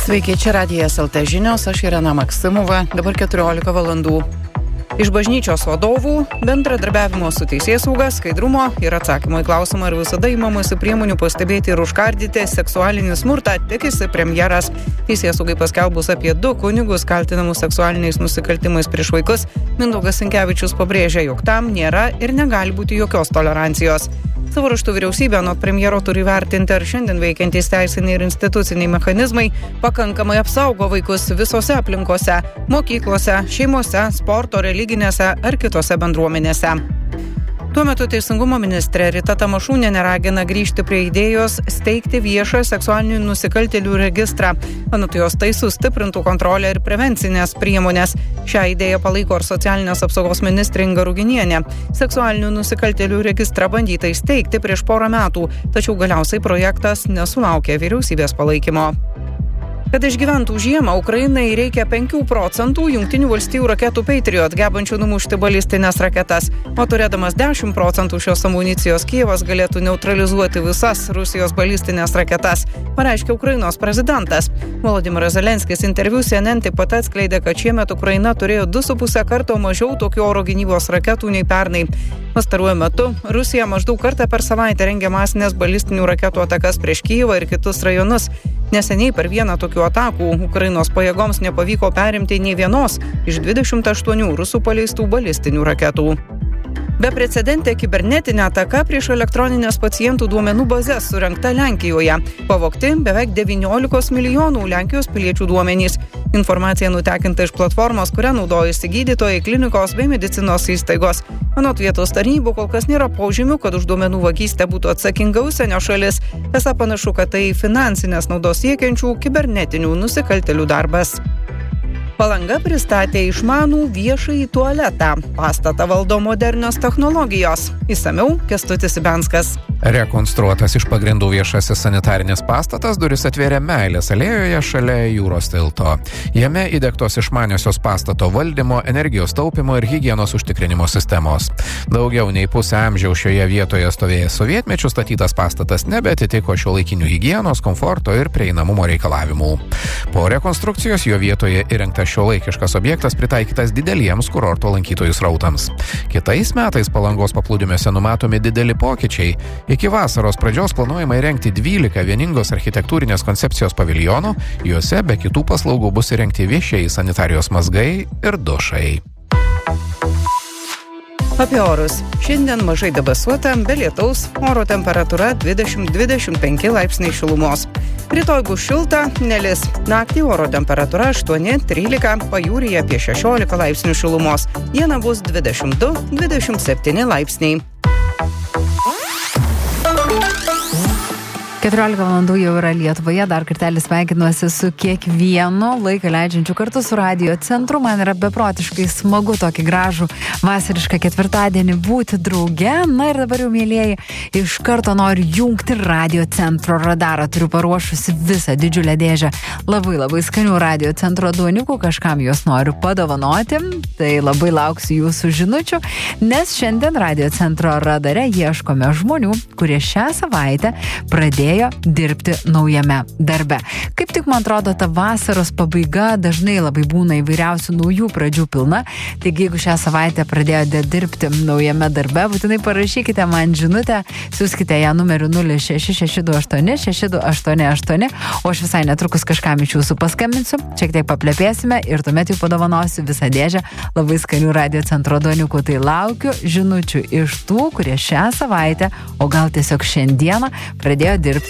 Sveiki, čia Radijas LT žinios, aš Irena Maksimova, dabar 14 valandų. Iš bažnyčios vadovų bendradarbiavimo su teisėsauga, skaidrumo ir atsakymo į klausimą, ar visada imamasi priemonių pastebėti ir užkardyti seksualinį smurtą, tikisi premjeras. Teisėsaugai paskelbus apie 2 kunigus kaltinamus seksualiniais nusikaltimais prieš vaikus, Mindaugas Sinkevičius pabrėžė, jog tam nėra ir negali būti jokios tolerancijos. Savo raštu vyriausybė anot premjero turi vertinti, ar šiandien veikiantys teisiniai ir instituciniai mechanizmai pakankamai apsaugo vaikus visose aplinkose – mokyklose, šeimose, sporto, religinėse ar kitose bendruomenėse. Tuo metu Teisingumo ministrė Rita Tamašūnienė ragina grįžti prie idėjos steigti viešą seksualinių nusikaltėlių registrą. Anot jos tai sustiprintų kontrolę ir prevencinės priemonės. Šią idėją palaiko ir socialinės apsaugos ministrė Inga Ruginienė. Seksualinių nusikaltėlių registrą bandyta įsteigti prieš porą metų, tačiau galiausiai projektas nesulaukė vyriausybės palaikymo. Kad išgyventų žiemą, Ukrainai reikia 5% Jungtinių valstijų raketų Patriot, gebančių numušti balistinės raketas. O turėdamas 10% šios amunicijos, Kijevas galėtų neutralizuoti visas Rusijos balistinės raketas, pareiškė Ukrainos prezidentas. Volodymyras Zelenskis interviu CNN taip pat atskleidė, kad šiemet Ukraina turėjo 2,5 karto mažiau tokių oro gynybos raketų nei pernai. Pastaruoju metu Rusija maždaug kartą per savaitę rengia masinės balistinių raketų atakas prieš Kijevą ir kitus rajonus. Neseniai per vieną tokių atakų Ukrainos pajėgoms nepavyko perimti nei vienos iš 28 rusų paleistų balistinių raketų. Beprecedentė kibernetinė ataka prieš elektroninės pacientų duomenų bazes surengta Lenkijoje. Pavogti beveik 19 milijonų Lenkijos piliečių duomenys. Informacija nutekinta iš platformos, kurią naudojasi gydytojai, klinikos bei medicinos įstaigos. Anot vietos tarnybų kol kas nėra požymių, kad už duomenų vagystę būtų atsakinga užsienio šalis. Esą panašu, kad tai finansinės naudos siekiančių kibernetinių nusikaltėlių darbas. Palanga pristatė išmanų viešąjį tualetą. Pastatą valdo modernios technologijos. Išsamiau Kęstutis Ibenskas. Rekonstruotas iš pagrindų viešasis sanitarinis pastatas duris atvėrė Meilės alėjoje šalia jūros tilto. Jame įdiegtos išmaniosios pastato valdymo, energijos taupimo ir higienos užtikrinimo sistemos. Daugiau nei pusę amžiaus šioje vietoje stovėjęs sovietmečių statytas pastatas nebeatitiko šiuolaikinių higienos, komforto ir prieinamumo reikalavimų. Po rekonstrukcijos jo vietoje įrengtas šiuolaikiškas objektas pritaikytas dideliems kurorto lankytojų srautams. Kitais metais Palangos paplūdimiuose numatomi dideli pokyčiai. Iki vasaros pradžios planuojama įrengti 12 vieningos architektūrinės koncepcijos paviljonų, juose be kitų paslaugų bus įrengti viešieji sanitarijos mazgai ir dušai. Apie orus. Šiandien mažai debesuota, be lietaus, oro temperatūra 20-25 laipsniai šilumos. Rytoj bus šilta, nelis. Naktį oro temperatūra 8-13, pajūryje apie 16 laipsnių šilumos. Dieną bus 22-27 laipsniai. 14 valandų jau yra Lietuvoje, dar kartelį sveikinuosi su kiekvienu laiką leidžiančiu kartu su Radio Centru. Man yra beprotiškai smagu tokį gražų vasarišką ketvirtadienį būti drauge. Na ir dabar jau, mielieji, iš karto noriu jungti Radio Centro radarą. Turiu paruošusi visą didžiulę dėžę labai skanių Radio Centro duoniukų, kažkam juos noriu padovanoti. Tai labai lauksiu jūsų žinučių, nes šiandien Radio Centro radare ieškome žmonių, kurie šią savaitę pradėjo dirbti naujame darbe. Kaip tik, man atrodo, ta vasaros pabaiga dažnai labai būna įvairiausių naujų pradžių pilna. Taigi, jeigu šią savaitę pradėjote dirbti naujame darbe, būtinai parašykite man žinutę, siųskite ją numeriu 06628 6288, o aš visai netrukus kažkam iš jūsų paskambinsiu, šiek tiek paplepėsime ir tuomet jau padovanosiu visą dėžę labai skanių Radio Centro duoniukų. Tai laukiu žinučių iš tų, kurie šią savaitę, o gal tiesiog šiandieną pradėjo dirbti